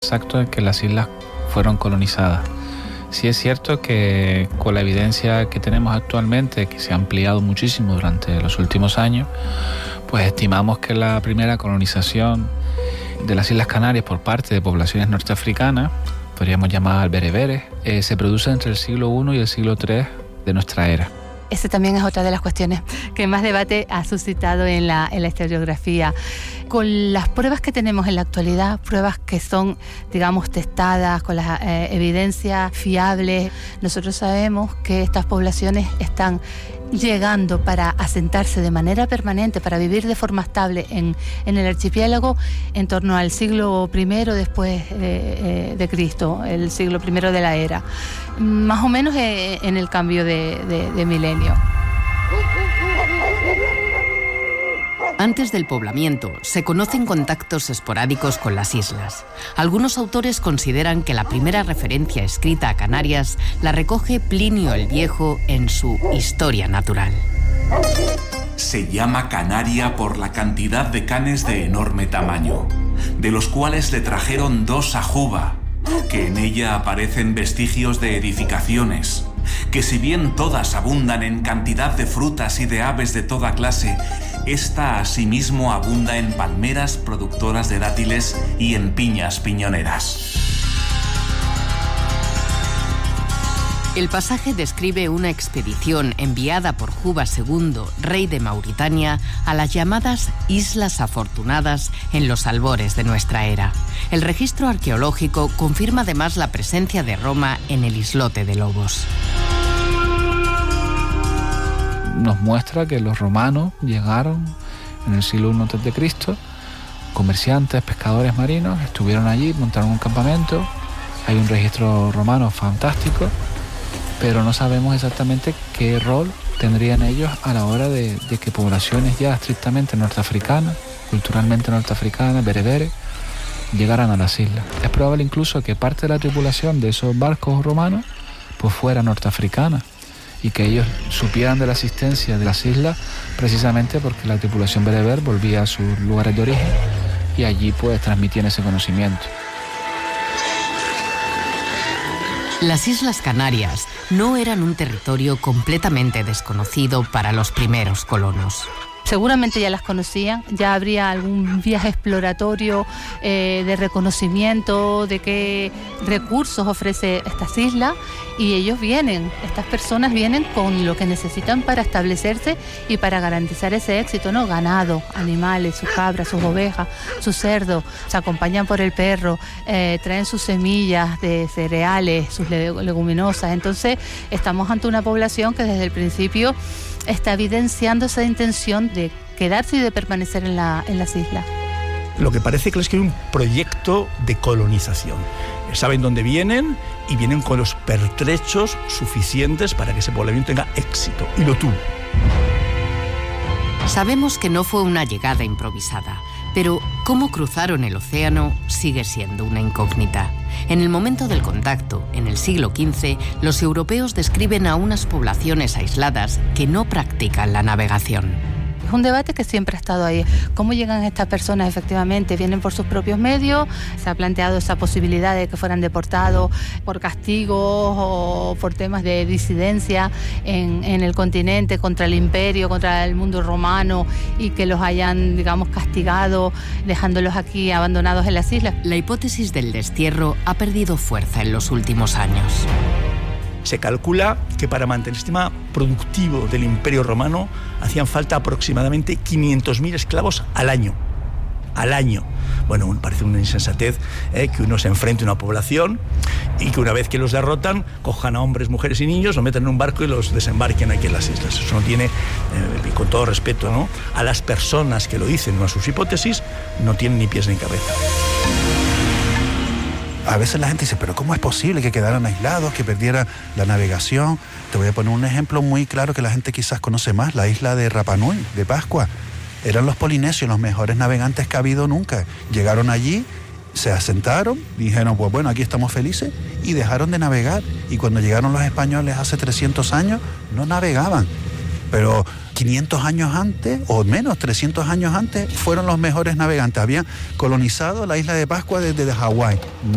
exacto en que las islas fueron colonizadas. Sí es cierto que con la evidencia que tenemos actualmente, que se ha ampliado muchísimo durante los últimos años, pues estimamos que la primera colonización de las Islas Canarias por parte de poblaciones norteafricanas, podríamos llamar bereberes, se produce entre el siglo I y el siglo III de nuestra era. Esa también es otra de las cuestiones que más debate ha suscitado en la historiografía. Con las pruebas que tenemos en la actualidad, pruebas que son, digamos, testadas, con las evidencias fiables, nosotros sabemos que estas poblaciones están llegando para asentarse de manera permanente, para vivir de forma estable en el archipiélago en torno al siglo I después de Cristo, el siglo I de la era, más o menos en el cambio de milenio. Antes del poblamiento, se conocen contactos esporádicos con las islas. Algunos autores consideran que la primera referencia escrita a Canarias la recoge Plinio el Viejo en su Historia Natural. Se llama Canaria por la cantidad de canes de enorme tamaño, de los cuales le trajeron 2 a Juba, que en ella aparecen vestigios de edificaciones, que si bien todas abundan en cantidad de frutas y de aves de toda clase, esta asimismo abunda en palmeras productoras de dátiles y en piñas piñoneras. El pasaje describe una expedición enviada por Juba II, rey de Mauritania, a las llamadas Islas Afortunadas en los albores de nuestra era. El registro arqueológico confirma además la presencia de Roma en el islote de Lobos. Nos muestra que los romanos llegaron en el siglo I a.C., comerciantes, pescadores marinos, estuvieron allí, montaron un campamento, hay un registro romano fantástico, pero no sabemos exactamente qué rol tendrían ellos a la hora de que poblaciones ya estrictamente norteafricanas, culturalmente norteafricanas, bereberes, llegaran a las islas. Es probable incluso que parte de la tripulación de esos barcos romanos pues fuera norteafricana, y que ellos supieran de la existencia de las islas precisamente porque la tripulación bereber volvía a sus lugares de origen y allí pues transmitían ese conocimiento. Las Islas Canarias no eran un territorio completamente desconocido para los primeros colonos. Seguramente ya las conocían, ya habría algún viaje exploratorio de reconocimiento de qué recursos ofrece estas islas, y ellos vienen, estas personas vienen con lo que necesitan para establecerse y para garantizar ese éxito, ¿no? Ganado, animales, sus cabras, sus ovejas, sus cerdos, se acompañan por el perro, traen sus semillas de cereales, sus leguminosas. Entonces estamos ante una población que desde el principio está evidenciando esa intención de quedarse y de permanecer en las islas. Lo que parece claro es que hay un proyecto de colonización. Saben dónde vienen y vienen con los pertrechos suficientes para que ese poblamiento tenga éxito, y lo tuvo. Sabemos que no fue una llegada improvisada, pero cómo cruzaron el océano sigue siendo una incógnita. En el momento del contacto, en el siglo XV, los europeos describen a unas poblaciones aisladas que no practican la navegación. Es un debate que siempre ha estado ahí. ¿Cómo llegan estas personas? Efectivamente, vienen por sus propios medios. Se ha planteado esa posibilidad de que fueran deportados por castigos o por temas de disidencia en el continente contra el imperio, contra el mundo romano, y que los hayan, digamos, castigado, dejándolos aquí abandonados en las islas. La hipótesis del destierro ha perdido fuerza en los últimos años. Se calcula que para mantener el sistema productivo del Imperio Romano hacían falta aproximadamente 500.000 esclavos al año. Al año. Bueno, parece una insensatez que uno se enfrente a una población y que una vez que los derrotan, cojan a hombres, mujeres y niños, los metan en un barco y los desembarquen aquí en las islas. Eso no tiene, con todo respeto, ¿no?, a las personas que lo dicen o a sus hipótesis, no tienen ni pies ni cabeza. A veces la gente dice, pero ¿cómo es posible que quedaran aislados, que perdieran la navegación? Te voy a poner un ejemplo muy claro que la gente quizás conoce más, la isla de Rapa Nui, de Pascua. Eran los polinesios los mejores navegantes que ha habido nunca. Llegaron allí, se asentaron, dijeron, pues bueno, aquí estamos felices, y dejaron de navegar. Y cuando llegaron los españoles hace 300 años, no navegaban. Pero 500 años antes, o menos, 300 años antes, fueron los mejores navegantes. Habían colonizado la isla de Pascua desde Hawái.